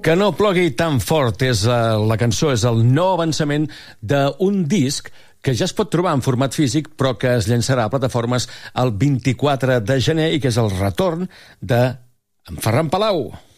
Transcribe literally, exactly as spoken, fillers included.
Que no plogui tan fort és uh, la cançó, és el nou avançament d'un disc que ja es pot trobar en format físic, però que es llançarà a plataformes el vint-i-quatre de gener i que és el retorn de en Ferran Palau.